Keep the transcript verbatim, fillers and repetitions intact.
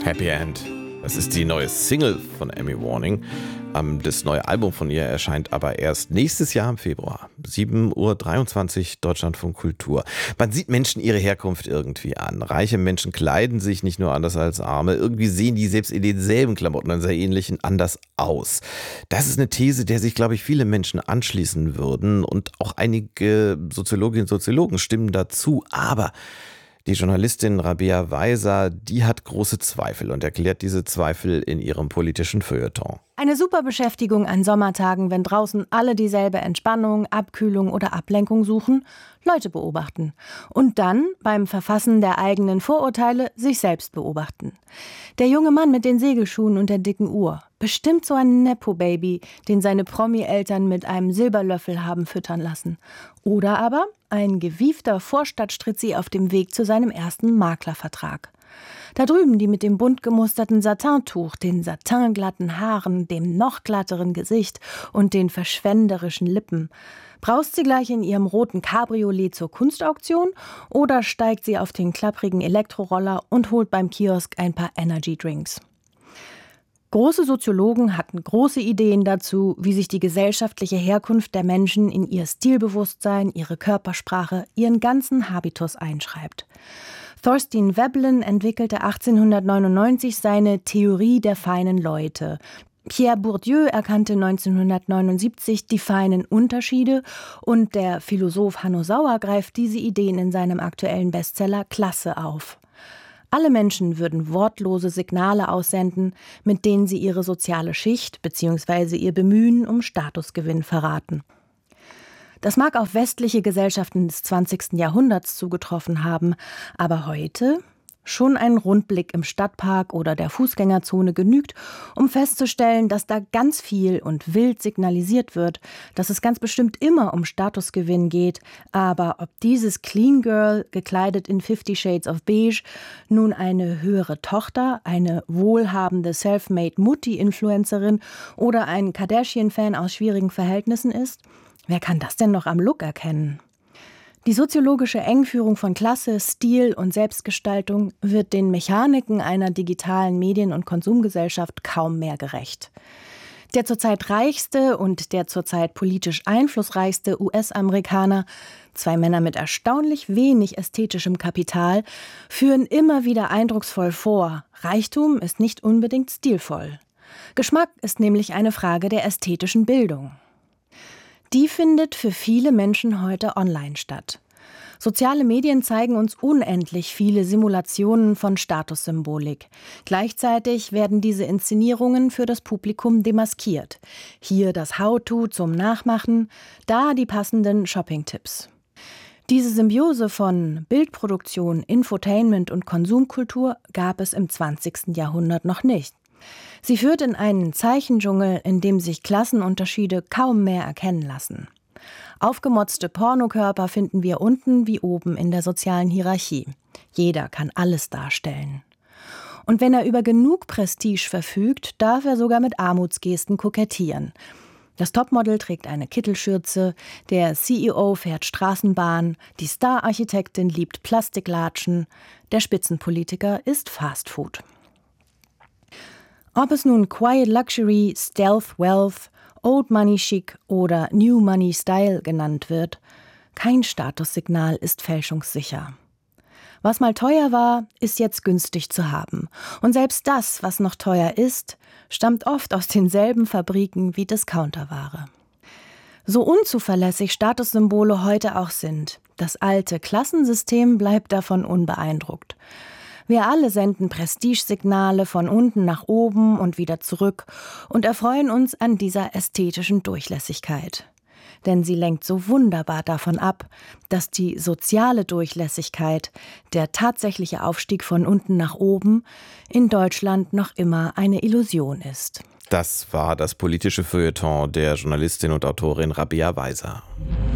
Happy End. Das ist die neue Single von Amy Warning. Das neue Album von ihr erscheint aber erst nächstes Jahr im Februar. sieben Uhr dreiundzwanzig, Deutschlandfunk Kultur. Man sieht Menschen ihre Herkunft irgendwie an. Reiche Menschen kleiden sich nicht nur anders als Arme. Irgendwie sehen die selbst in denselben Klamotten, an sehr ähnlichen, anders aus. Das ist eine These, der sich, glaube ich, viele Menschen anschließen würden. Und auch einige Soziologinnen und Soziologen stimmen dazu. Aber die Journalistin Rabea Weiser, die hat große Zweifel und erklärt diese Zweifel in ihrem politischen Feuilleton. Eine super Beschäftigung an Sommertagen, wenn draußen alle dieselbe Entspannung, Abkühlung oder Ablenkung suchen, Leute beobachten. Und dann beim Verfassen der eigenen Vorurteile sich selbst beobachten. Der junge Mann mit den Segelschuhen und der dicken Uhr. Bestimmt so ein Nepo-Baby, den seine Promi-Eltern mit einem Silberlöffel haben füttern lassen. Oder aber ein gewiefter Vorstadtstritzi auf dem Weg zu seinem ersten Maklervertrag. Da drüben die mit dem bunt gemusterten Satintuch, den satinglatten Haaren, dem noch glatteren Gesicht und den verschwenderischen Lippen. Braust sie gleich in ihrem roten Cabriolet zur Kunstauktion oder steigt sie auf den klapprigen Elektroroller und holt beim Kiosk ein paar Energy-Drinks? Große Soziologen hatten große Ideen dazu, wie sich die gesellschaftliche Herkunft der Menschen in ihr Stilbewusstsein, ihre Körpersprache, ihren ganzen Habitus einschreibt. Thorstein Veblen entwickelte achtzehnhundertneunundneunzig seine Theorie der feinen Leute. Pierre Bourdieu erkannte neunzehnhundertneunundsiebzig die feinen Unterschiede und der Philosoph Hanno Sauer greift diese Ideen in seinem aktuellen Bestseller Klasse auf. Alle Menschen würden wortlose Signale aussenden, mit denen sie ihre soziale Schicht bzw. ihr Bemühen um Statusgewinn verraten. Das mag auf westliche Gesellschaften des zwanzigsten Jahrhunderts zugetroffen haben, aber heute schon ein Rundblick im Stadtpark oder der Fußgängerzone genügt, um festzustellen, dass da ganz viel und wild signalisiert wird, dass es ganz bestimmt immer um Statusgewinn geht, aber ob dieses Clean Girl, gekleidet in Fifty Shades of Beige, nun eine höhere Tochter, eine wohlhabende Selfmade Mutti-Influencerin oder ein Kardashian-Fan aus schwierigen Verhältnissen ist, wer kann das denn noch am Look erkennen? Die soziologische Engführung von Klasse, Stil und Selbstgestaltung wird den Mechaniken einer digitalen Medien- und Konsumgesellschaft kaum mehr gerecht. Der zurzeit reichste und der zurzeit politisch einflussreichste U S-Amerikaner, zwei Männer mit erstaunlich wenig ästhetischem Kapital, führen immer wieder eindrucksvoll vor, Reichtum ist nicht unbedingt stilvoll. Geschmack ist nämlich eine Frage der ästhetischen Bildung. Die findet für viele Menschen heute online statt. Soziale Medien zeigen uns unendlich viele Simulationen von Statussymbolik. Gleichzeitig werden diese Inszenierungen für das Publikum demaskiert. Hier das How-to zum Nachmachen, da die passenden Shopping-Tipps. Diese Symbiose von Bildproduktion, Infotainment und Konsumkultur gab es im zwanzigsten Jahrhundert noch nicht. Sie führt in einen Zeichendschungel, in dem sich Klassenunterschiede kaum mehr erkennen lassen. Aufgemotzte Pornokörper finden wir unten wie oben in der sozialen Hierarchie. Jeder kann alles darstellen. Und wenn er über genug Prestige verfügt, darf er sogar mit Armutsgesten kokettieren. Das Topmodel trägt eine Kittelschürze, der C E O fährt Straßenbahn, die Star-Architektin liebt Plastiklatschen, der Spitzenpolitiker isst Fastfood. Ob es nun Quiet Luxury, Stealth Wealth, Old Money Chic oder New Money Style genannt wird, kein Statussignal ist fälschungssicher. Was mal teuer war, ist jetzt günstig zu haben. Und selbst das, was noch teuer ist, stammt oft aus denselben Fabriken wie Discounterware. So unzuverlässig Statussymbole heute auch sind, das alte Klassensystem bleibt davon unbeeindruckt. Wir alle senden Prestigesignale von unten nach oben und wieder zurück und erfreuen uns an dieser ästhetischen Durchlässigkeit. Denn sie lenkt so wunderbar davon ab, dass die soziale Durchlässigkeit, der tatsächliche Aufstieg von unten nach oben, in Deutschland noch immer eine Illusion ist. Das war das politische Feuilleton der Journalistin und Autorin Rabea Weiser.